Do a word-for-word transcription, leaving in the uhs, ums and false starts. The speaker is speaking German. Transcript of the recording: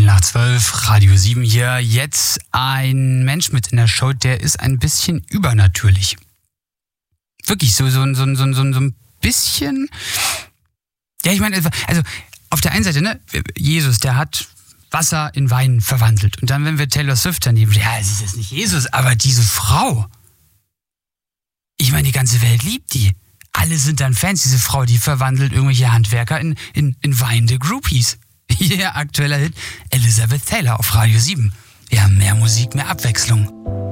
Viertel nach zwölf, Radio sieben hier. Jetzt ein Mensch mit in der Show, der ist ein bisschen übernatürlich. Wirklich, so, so, so, so, so, so ein bisschen... Ja, ich meine, also auf der einen Seite, ne, Jesus, der hat Wasser in Wein verwandelt. Und dann, wenn wir Taylor Swift daneben, ja, es ist jetzt nicht Jesus, aber diese Frau. Ich meine, die ganze Welt liebt die. Alle sind dann Fans. Diese Frau, die verwandelt irgendwelche Handwerker in, in, in weinende Groupies. Hier aktueller Hit, Elizabeth Taylor auf Radio sieben. Wir haben mehr Musik, mehr Abwechslung.